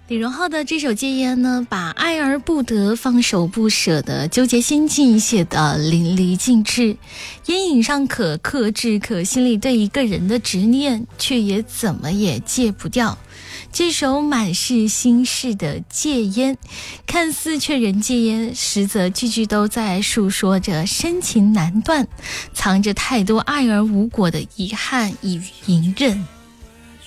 李荣浩的这首《戒烟》呢，把爱而不得、放手不舍的纠结心境写得淋漓尽致。烟瘾上可克制，可心里对一个人的执念却也怎么也戒不掉。这首满是心事的戒烟，看似劝人戒烟，实则句句都在述说着深情难断，藏着太多爱而无果的遗憾与隐忍。